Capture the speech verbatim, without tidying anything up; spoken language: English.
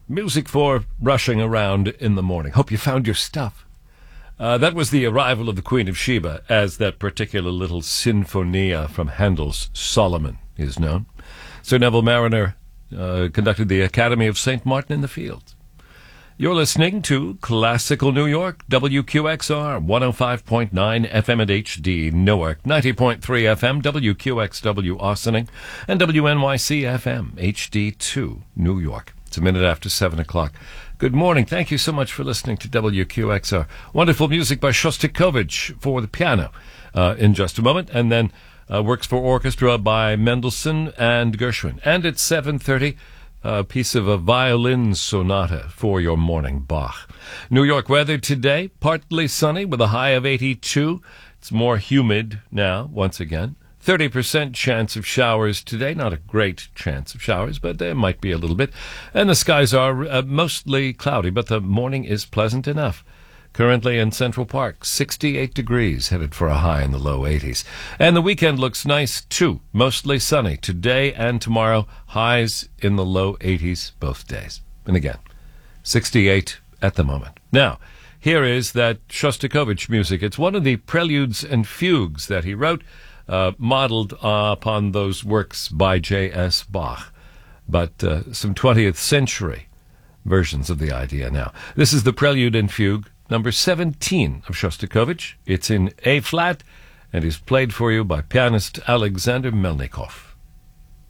Music for rushing around in the morning. Hope you found your stuff. Uh, that was the arrival of the Queen of Sheba, as that particular little sinfonia from Handel's Solomon is known. Sir Neville Mariner uh, conducted the Academy of Saint Martin in the Fields. You're listening to Classical New York, W Q X R, one oh five point nine F M at H D Newark, ninety point three F M, W Q X W Austining, and W N Y C F M, H D two New York. It's a minute after seven o'clock. Good morning. Thank you so much for listening to W Q X R. Wonderful music by Shostakovich for the piano uh, in just a moment, and then uh, works for orchestra by Mendelssohn and Gershwin. And at seven thirty, a piece of a violin sonata for your morning Bach. New York weather today, partly sunny with a high of eighty-two. It's more humid now, once again. thirty percent chance of showers today. Not a great chance of showers, but there might be a little bit. And the skies are uh, mostly cloudy, but the morning is pleasant enough. Currently in Central Park, sixty-eight degrees, headed for a high in the low eighties. And the weekend looks nice, too. Mostly sunny today and tomorrow. Highs in the low eighties both days. And again, sixty-eight at the moment. Now, here is that Shostakovich music. It's one of the preludes and fugues that he wrote, uh, modeled uh, upon those works by J S Bach. But uh, some twentieth century versions of the idea now. This is the prelude and fugue, number seventeen of Shostakovich. It's in A-flat and is played for you by pianist Alexander Melnikov.